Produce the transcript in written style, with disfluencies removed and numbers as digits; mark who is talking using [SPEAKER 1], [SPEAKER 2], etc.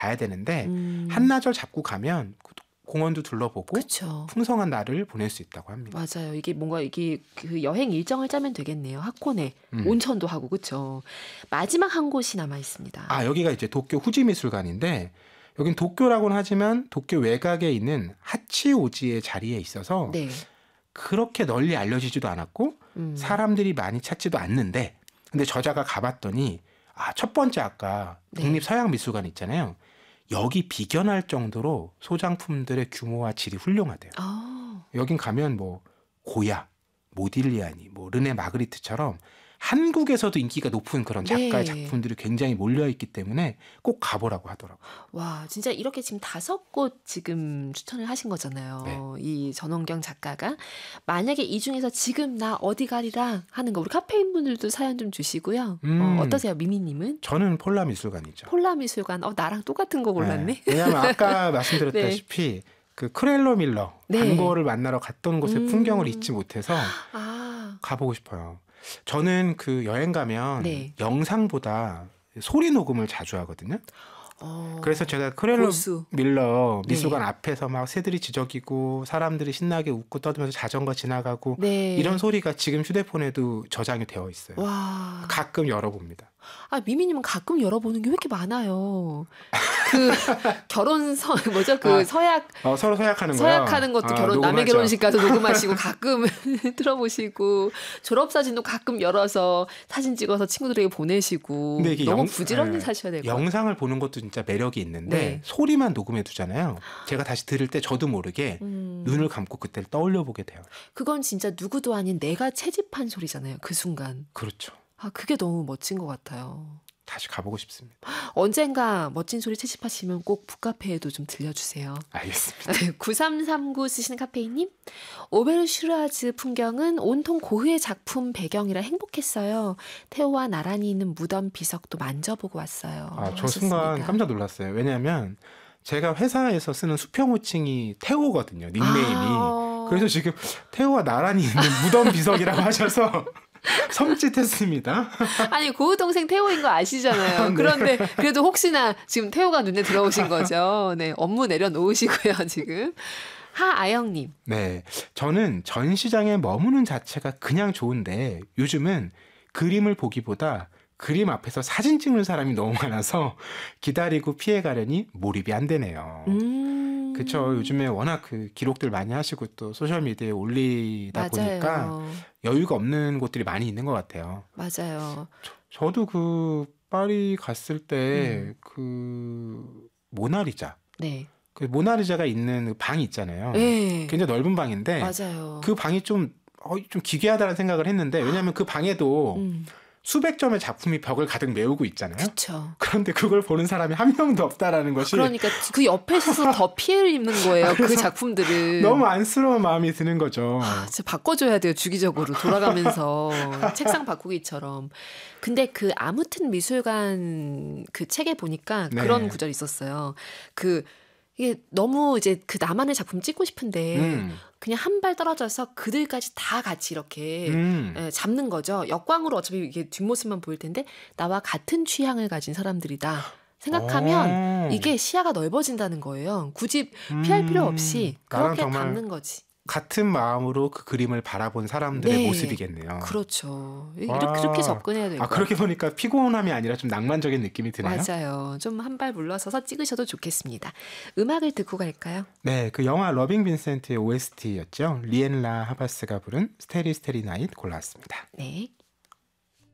[SPEAKER 1] 가야 되는데 한나절 잡고 가면 공원도 둘러보고
[SPEAKER 2] 그쵸.
[SPEAKER 1] 풍성한 날을 보낼 수 있다고 합니다.
[SPEAKER 2] 맞아요. 이게 뭔가 이게 그 여행 일정을 짜면 되겠네요. 하코네 온천도 하고 그렇죠. 마지막 한 곳이 남아 있습니다.
[SPEAKER 1] 아, 여기가 이제 도쿄 후지미술관인데 여긴 도쿄라고는 하지만 도쿄 외곽에 있는 하치오지의 자리에 있어서
[SPEAKER 2] 네.
[SPEAKER 1] 그렇게 널리 알려지지도 않았고 사람들이 많이 찾지도 않는데 근데 저자가 가봤더니 첫 번째 아까
[SPEAKER 2] 네.
[SPEAKER 1] 국립서양미술관 있잖아요. 여기 비견할 정도로 소장품들의 규모와 질이 훌륭하대요.
[SPEAKER 2] 아,
[SPEAKER 1] 여긴 가면 뭐 고야, 모딜리아니, 뭐 르네 마그리트처럼 한국에서도 인기가 높은 그런 작가의
[SPEAKER 2] 네.
[SPEAKER 1] 작품들이 굉장히 몰려있기 때문에 꼭 가보라고 하더라고요.
[SPEAKER 2] 와, 진짜 이렇게 지금 5곳 지금 추천을 하신 거잖아요.
[SPEAKER 1] 네.
[SPEAKER 2] 이 전원경 작가가 만약에 이 중에서 지금 나 어디 가리라 하는 거 우리 카페인 분들도 사연 좀 주시고요. 어떠세요, 미미님은?
[SPEAKER 1] 저는 폴라미술관이죠.
[SPEAKER 2] 폴라미술관. 나랑 똑같은 거 골랐네.
[SPEAKER 1] 네. 왜냐하면 아까 말씀드렸다시피 그 크렐로 밀러
[SPEAKER 2] 네.
[SPEAKER 1] 반고를 만나러 갔던 곳의 풍경을 잊지 못해서
[SPEAKER 2] 아,
[SPEAKER 1] 가보고 싶어요. 저는 그 여행 가면
[SPEAKER 2] 네.
[SPEAKER 1] 영상보다 소리 녹음을 자주 하거든요. 그래서 제가 크렐로
[SPEAKER 2] 고수.
[SPEAKER 1] 밀러 미술관
[SPEAKER 2] 네.
[SPEAKER 1] 앞에서 막 새들이 지저귀고 사람들이 신나게 웃고 떠들면서 자전거 지나가고
[SPEAKER 2] 네.
[SPEAKER 1] 이런 소리가 지금 휴대폰에도 저장이 되어 있어요.
[SPEAKER 2] 와.
[SPEAKER 1] 가끔 열어봅니다.
[SPEAKER 2] 미미님은 가끔 열어보는 게 왜 이렇게 많아요? 그 뭐죠? 그 서약
[SPEAKER 1] 서로 서약하는 거요.
[SPEAKER 2] 서약하는 것도 남의
[SPEAKER 1] 녹음하죠.
[SPEAKER 2] 결혼식 가서 녹음하시고 가끔 들어보시고 졸업 사진도 가끔 열어서 사진 찍어서 친구들에게 보내시고
[SPEAKER 1] 근데 이게
[SPEAKER 2] 너무 부지런히 사셔야 될 것 같아요.
[SPEAKER 1] 영상을 보는 것도 진짜 매력이 있는데
[SPEAKER 2] 네.
[SPEAKER 1] 소리만 녹음해 두잖아요. 제가 다시 들을 때 저도 모르게 눈을 감고 그때를 떠올려 보게 돼요.
[SPEAKER 2] 그건 진짜 누구도 아닌 내가 채집한 소리잖아요. 그 순간.
[SPEAKER 1] 그렇죠.
[SPEAKER 2] 그게 너무 멋진 것 같아요.
[SPEAKER 1] 다시 가보고 싶습니다.
[SPEAKER 2] 언젠가 멋진 소리 채집하시면 꼭 북카페에도 좀 들려주세요.
[SPEAKER 1] 알겠습니다.
[SPEAKER 2] 9339 쓰시는 카페이님, 오베르슈라즈 풍경은 온통 고흐의 작품 배경이라 행복했어요. 태호와 나란히 있는 무덤 비석도 만져보고 왔어요.
[SPEAKER 1] 저 순간
[SPEAKER 2] 하셨습니다.
[SPEAKER 1] 깜짝 놀랐어요. 왜냐하면 제가 회사에서 쓰는 수평 호칭이 태호거든요. 닉네임이. 그래서 지금 태호와 나란히 있는 무덤 비석이라고 하셔서 섬찟했습니다.
[SPEAKER 2] 아니 고흐 동생 태호인 거 아시잖아요.
[SPEAKER 1] 네.
[SPEAKER 2] 그런데 그래도 혹시나 지금 태호가 눈에 들어오신 거죠. 네, 업무 내려놓으시고요 지금. 하아영님.
[SPEAKER 1] 네, 저는 전시장에 머무는 자체가 그냥 좋은데 요즘은 그림을 보기보다 그림 앞에서 사진 찍는 사람이 너무 많아서 기다리고 피해가려니 몰입이 안 되네요. 그렇죠. 요즘에 워낙 그 기록들 많이 하시고 또 소셜미디어에 올리다 보니까
[SPEAKER 2] 맞아요.
[SPEAKER 1] 여유가 없는 곳들이 많이 있는 것 같아요.
[SPEAKER 2] 맞아요.
[SPEAKER 1] 저도 그 파리 갔을 때 그 모나리자,
[SPEAKER 2] 네.
[SPEAKER 1] 그 모나리자가 있는 그 방이 있잖아요.
[SPEAKER 2] 네.
[SPEAKER 1] 굉장히 넓은 방인데
[SPEAKER 2] 맞아요.
[SPEAKER 1] 그 방이 좀 기괴하다는 생각을 했는데 왜냐하면 그 방에도 수백 점의 작품이 벽을 가득 메우고 있잖아요.
[SPEAKER 2] 그렇죠.
[SPEAKER 1] 그런데 그걸 보는 사람이 한 명도 없다라는 것이
[SPEAKER 2] 그러니까 그 옆에 있어서 더 피해를 입는 거예요. 그 작품들은.
[SPEAKER 1] 너무 안쓰러운 마음이 드는 거죠.
[SPEAKER 2] 진짜 바꿔줘야 돼요. 주기적으로 돌아가면서 책상 바꾸기처럼. 근데 그 아무튼 미술관 그 책에 보니까
[SPEAKER 1] 네.
[SPEAKER 2] 그런 구절이 있었어요. 이게 너무 이제 그 나만의 작품 찍고 싶은데 그냥 한 발 떨어져서 그들까지 다 같이 이렇게 잡는 거죠. 역광으로 어차피 이게 뒷모습만 보일 텐데 나와 같은 취향을 가진 사람들이다. 생각하면 이게 시야가 넓어진다는 거예요. 굳이 피할 필요 없이 그렇게 담는 거지.
[SPEAKER 1] 같은 마음으로 그 그림을 바라본 사람들의
[SPEAKER 2] 네.
[SPEAKER 1] 모습이겠네요.
[SPEAKER 2] 그렇죠. 그렇게 접근해야 될 것 같아요.
[SPEAKER 1] 그렇게 보니까 피곤함이 아니라 좀 낭만적인 느낌이 드네요.
[SPEAKER 2] 맞아요. 좀 한 발 물러서서 찍으셔도 좋겠습니다. 음악을 듣고 갈까요?
[SPEAKER 1] 네, 그 영화 러빙 빈센트의 OST였죠. 리엔라 하바스가 부른 스테리 스테리 나잇 골라왔습니다.
[SPEAKER 2] 네.